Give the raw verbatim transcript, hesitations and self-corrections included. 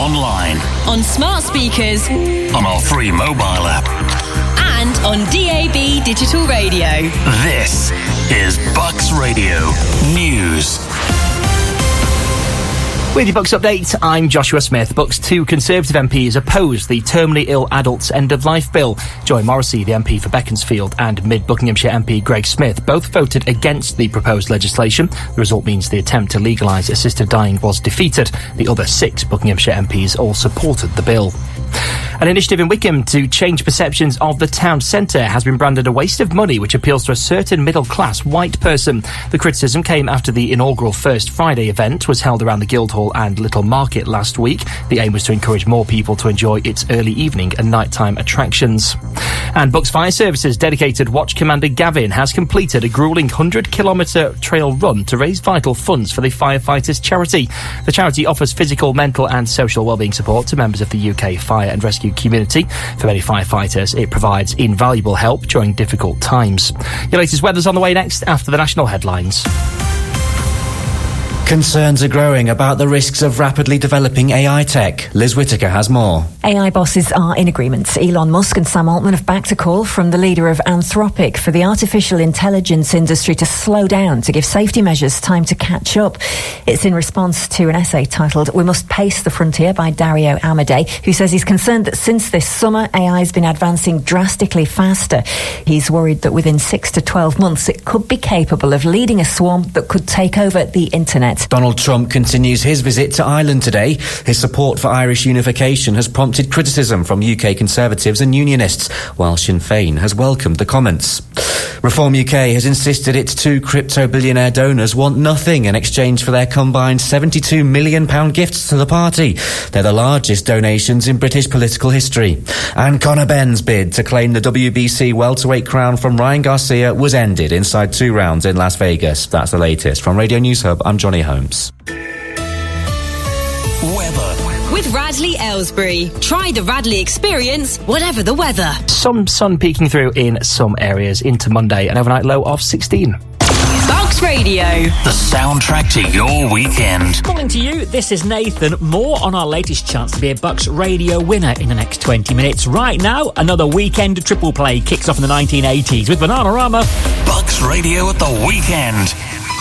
online, on smart speakers, on our free mobile app, and on D A B digital radio. This is Bucks Radio News. With your Bucks update, I'm Joshua Smith. Bucks two Conservative M Ps oppose the terminally ill adults end-of-life bill. Joy Morrissey, the M P for Beaconsfield, and Mid-Buckinghamshire M P Greg Smith both voted against the proposed legislation. The result means the attempt to legalise assisted dying was defeated. The other six Buckinghamshire M Ps all supported the bill. An initiative in Wickham to change perceptions of the town centre has been branded a waste of money, which appeals to a certain middle-class white person. The criticism came after the inaugural First Friday event was held around the Guildhall and Little Market last week. The aim was to encourage more people to enjoy its early evening and nighttime attractions. And Bucks Fire Services dedicated Watch Commander Gavin has completed a gruelling one hundred kilometre trail run to raise vital funds for the Firefighters charity. The charity offers physical, mental and social wellbeing support to members of the U K fire and rescue community. For many firefighters, it provides invaluable help during difficult times. Your latest weather's on the way next after the national headlines. Concerns are growing about the risks of rapidly developing A I tech. Liz Whittaker has more. A I bosses are in agreement. Elon Musk and Sam Altman have backed a call from the leader of Anthropic for the artificial intelligence industry to slow down to give safety measures time to catch up. It's in response to an essay titled "We Must Pace the Frontier" by Dario Amodei, who says he's concerned that since this summer, A I has been advancing drastically faster. He's worried that within six to twelve months, it could be capable of leading a swarm that could take over the internet. Donald Trump continues his visit to Ireland today. His support for Irish unification has prompted criticism from U K Conservatives and Unionists, while Sinn Féin has welcomed the comments. Reform U K has insisted its two crypto-billionaire donors want nothing in exchange for their combined seventy-two million pounds gifts to the party. They're the largest donations in British political history. And Conor Benn's bid to claim the W B C welterweight crown from Ryan Garcia was ended inside two rounds in Las Vegas. That's the latest. From Radio News Hub, I'm Johnny Holmes. Weather. With Radley Aylesbury. Try the Radley experience, whatever the weather. Some sun peeking through in some areas into Monday, an overnight low of sixteen. Bucks Radio. The soundtrack to your weekend. Morning to you, this is Nathan. More on our latest chance to be a Bucks Radio winner in the next twenty minutes. Right now, another weekend triple play kicks off in the nineteen eighties with Bananarama. Bucks Radio at the weekend.